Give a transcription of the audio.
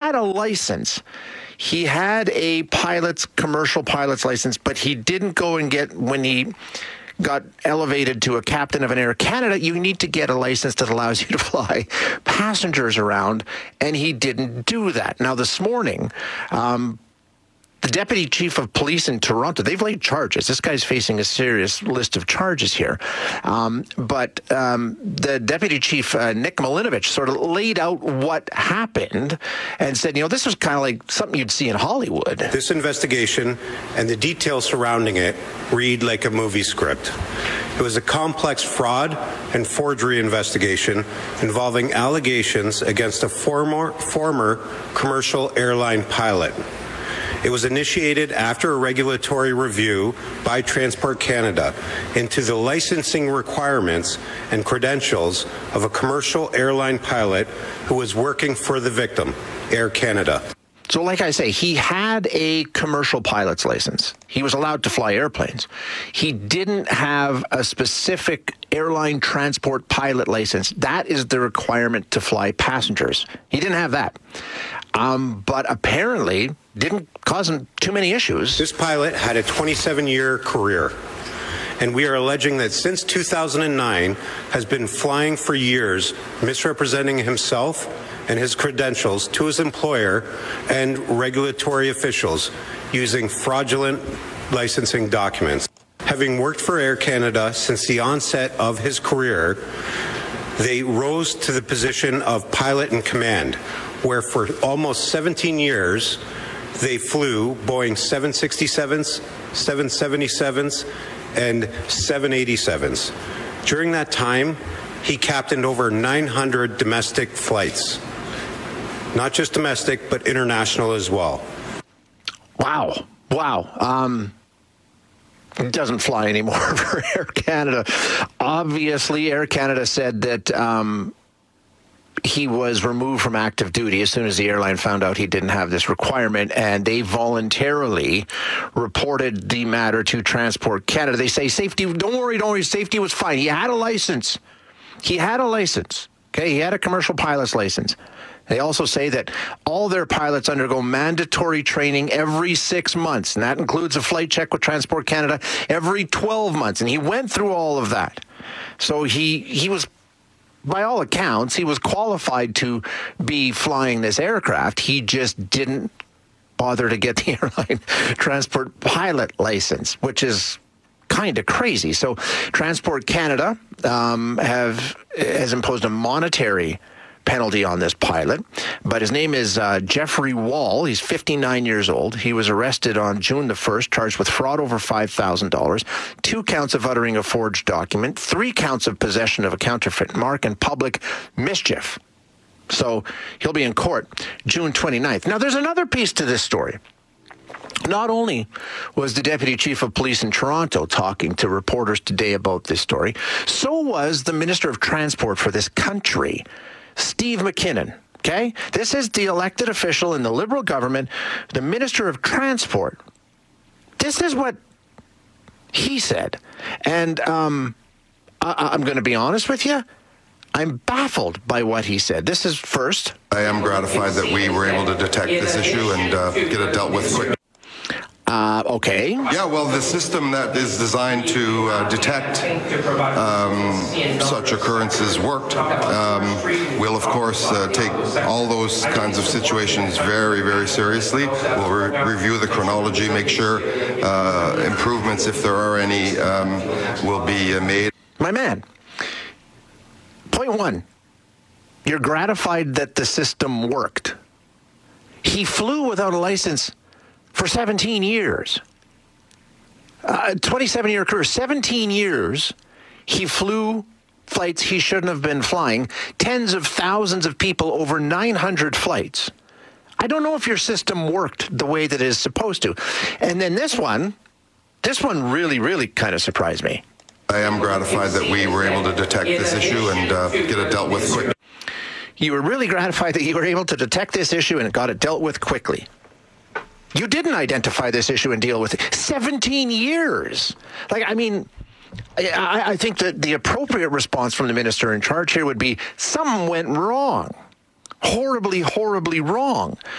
had a license. He had a commercial pilot's license, but he didn't go and get, when he got elevated to a captain of an Air Canada, you need to get a license that allows you to fly passengers around, and he didn't do that. Now, this morning, the deputy chief of police in Toronto, they've laid charges. This guy's facing a serious list of charges here. But the deputy chief, Nick Milinovich, sort of laid out what happened and said, this was kind of like something you'd see in Hollywood. This investigation and the details surrounding it read like a movie script. It was a complex fraud and forgery investigation involving allegations against a former commercial airline pilot. It was initiated after a regulatory review by Transport Canada into the licensing requirements and credentials of a commercial airline pilot who was working for the victim, Air Canada. So like I say, he had a commercial pilot's license. He was allowed to fly airplanes. He didn't have a specific airline transport pilot license. That is the requirement to fly passengers. He didn't have that. But apparently didn't cause him too many issues. This pilot had a 27-year career, and we are alleging that since 2009 has been flying for years, misrepresenting himself and his credentials to his employer and regulatory officials using fraudulent licensing documents. Having worked for Air Canada since the onset of his career, they rose to the position of pilot in command, where for almost 17 years, they flew Boeing 767s, 777s, and 787s. During that time, he captained over 900 domestic flights. Not just domestic, but international as well. Wow. It doesn't fly anymore for Air Canada. Obviously, Air Canada said that he was removed from active duty as soon as the airline found out he didn't have this requirement, and they voluntarily reported the matter to Transport Canada. They say safety, don't worry, safety was fine. He had a license. Okay, he had a commercial pilot's license. They also say that all their pilots undergo mandatory training every 6 months, and that includes a flight check with Transport Canada every 12 months, and he went through all of that. So he was, by all accounts, he was qualified to be flying this aircraft. He just didn't bother to get the airline transport pilot license, which is kind of crazy. So Transport Canada has imposed a monetary penalty on this pilot, but his name is Jeffrey Wall. He's 59 years old. He was arrested on June the 1st, charged with fraud over $5,000, 2 counts of uttering a forged document, 3 counts of possession of a counterfeit mark, and public mischief. So he'll be in court June 29th. Now, there's another piece to this story. Not only was the deputy chief of police in Toronto talking to reporters today about this story, so was the Minister of Transport for this country, Steve McKinnon. Okay? This is the elected official in the Liberal government, the Minister of Transport. This is what he said. And I'm going to be honest with you. I'm baffled by what he said. This is first. I am gratified that we were able to detect this issue and get it dealt with quickly. Okay. Yeah, well, the system that is designed to detect such occurrences worked. We'll, of course, take all those kinds of situations very, very seriously. We'll review the chronology, make sure improvements, if there are any, will be made. My man, point one, you're gratified that the system worked. He flew without a license for 17 years. 27-year career, 17 years, he flew flights he shouldn't have been flying, tens of thousands of people, over 900 flights. I don't know if your system worked the way that it is supposed to. And then this one really, really kind of surprised me. I am gratified that we were able to detect this issue and get it dealt with quickly. You were really gratified that you were able to detect this issue and got it dealt with quickly. You didn't identify this issue and deal with it. 17 years. I think that the appropriate response from the minister in charge here would be something went wrong. Horribly, horribly wrong.